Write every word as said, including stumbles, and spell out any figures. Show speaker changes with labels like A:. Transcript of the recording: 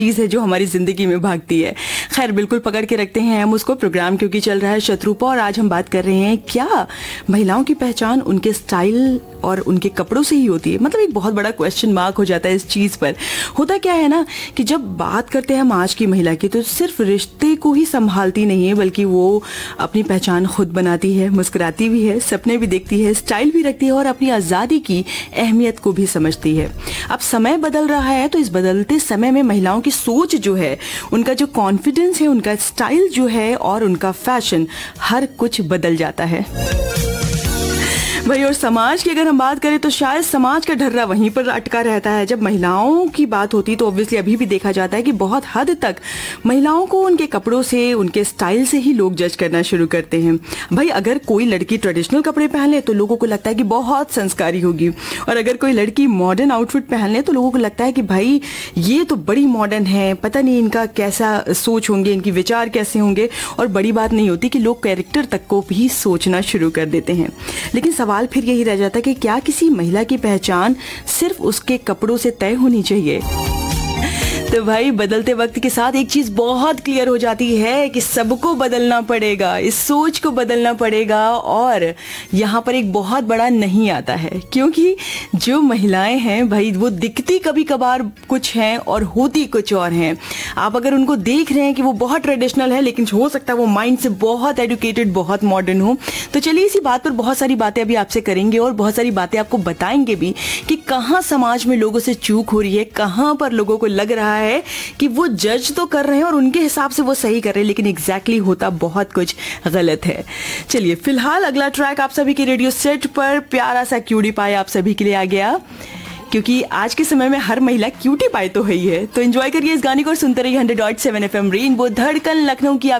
A: चीज है जो हमारी जिंदगी में भागती है। खैर, बिल्कुल पकड़ के रखते हैं हम उसको। प्रोग्राम क्योंकि चल रहा है शत्रुपा और आज हम बात कर रहे हैं क्या महिलाओं की पहचान उनके स्टाइल और उनके कपड़ों से ही होती है। मतलब एक बहुत बड़ा क्वेश्चन मार्क हो जाता है इस चीज पर। होता क्या है ना कि जब बात करते हैं हम आज की महिला की, तो सिर्फ रिश्ते को ही संभालती नहीं है, बल्कि वो अपनी पहचान खुद बनाती है, मुस्कुराती भी है, सपने भी देखती है, स्टाइल भी रखती है और अपनी आजादी की अहमियत को भी समझती है। अब समय बदल रहा है, तो इस बदलते समय में महिलाओं की सोच जो है, उनका जो कॉन्फिडेंस है, उनका स्टाइल जो है और उनका फैशन, हर कुछ बदल जाता है भाई। और समाज की अगर हम बात करें तो शायद समाज का ढर्रा वहीं पर अटका रहता है। जब महिलाओं की बात होती तो ऑब्वियसली अभी भी देखा जाता है कि बहुत हद तक महिलाओं को उनके कपड़ों से, उनके स्टाइल से ही लोग जज करना शुरू करते हैं। भाई, अगर कोई लड़की ट्रेडिशनल कपड़े पहन ले तो लोगों को लगता है कि बहुत संस्कारी होगी, और अगर कोई लड़की मॉडर्न आउटफिट पहन ले तो लोगों को लगता है कि भाई ये तो बड़ी मॉडर्न है, पता नहीं इनका कैसा सोच होंगे, इनकी विचार कैसे होंगे। और बड़ी बात नहीं होती कि लोग कैरेक्टर तक को भी सोचना शुरू कर देते हैं। लेकिन सवाल फिर यही रह जाता है कि क्या किसी महिला की पहचान सिर्फ उसके कपड़ों से तय होनी चाहिए? तो भाई, बदलते वक्त के साथ एक चीज बहुत क्लियर हो जाती है कि सबको बदलना पड़ेगा, इस सोच को बदलना पड़ेगा। और यहाँ पर एक बहुत बड़ा नहीं आता है, क्योंकि जो महिलाएं हैं भाई, वो दिखती कभी कभार कुछ हैं और होती कुछ और हैं। आप अगर उनको देख रहे हैं कि वो बहुत ट्रेडिशनल है, लेकिन हो सकता है वो माइंड से बहुत एजुकेटेड, बहुत मॉडर्न हो। तो चलिए इसी बात पर बहुत सारी बातें अभी आपसे करेंगे और बहुत सारी बातें आपको बताएंगे भी कि कहाँ समाज में लोगों से चूक हो रही है, कहाँ पर लोगों को लग रहा है है कि वो जज तो कर रहे हैं और उनके हिसाब से वो सही कर रहे हैं, लेकिन एग्जैक्टली होता बहुत कुछ गलत है। चलिए, फिलहाल अगला ट्रैक आप सभी के रेडियो सेट पर प्यारा सा क्यूटी पाई आप सभी के लिए आ गया, क्योंकि आज के समय में हर महिला क्यूटी पाई तो है ही है। तो एंजॉय करिए इस गाने को और सुनते रहिए hundred point seven F M rainbow, धड़कन लखनऊ की।